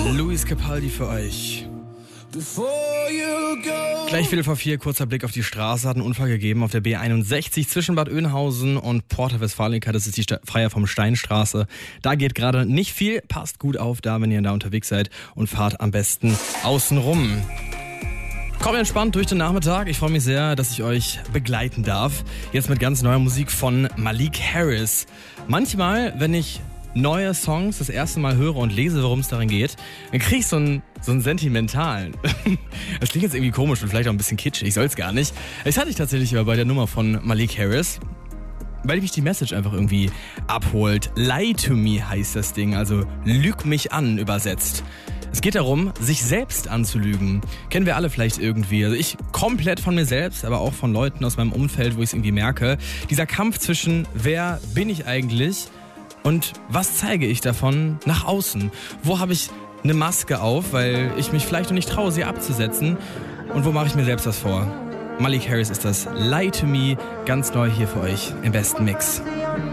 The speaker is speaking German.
Luis Capaldi für euch. Gleich 4:15, kurzer Blick auf die Straße. Hat einen Unfall gegeben auf der B61 zwischen Bad Oeynhausen und Porta Westfalica. Das ist die Freier vom Steinstraße. Da geht gerade nicht viel. Passt gut auf da, wenn ihr da unterwegs seid, und fahrt am besten außen rum. Kommt entspannt durch den Nachmittag. Ich freue mich sehr, dass ich euch begleiten darf. Jetzt mit ganz neuer Musik von Malik Harris. Manchmal, wenn ich neue Songs das erste Mal höre und lese, worum es darin geht, dann kriege ich so einen sentimentalen. Das klingt jetzt irgendwie komisch und vielleicht auch ein bisschen kitschig, ich soll es gar nicht. Das hatte ich tatsächlich aber bei der Nummer von Malik Harris, weil mich die Message einfach irgendwie abholt. Lie to me heißt das Ding, also lüg mich an übersetzt. Es geht darum, sich selbst anzulügen. Kennen wir alle vielleicht irgendwie. Also ich komplett von mir selbst, aber auch von Leuten aus meinem Umfeld, wo ich es irgendwie merke. Dieser Kampf zwischen, wer bin ich eigentlich und was zeige ich davon nach außen? Wo habe ich eine Maske auf, weil ich mich vielleicht noch nicht traue, sie abzusetzen? Und wo mache ich mir selbst was vor? Malik Harris ist das. Lie to me, ganz neu hier für euch im besten Mix.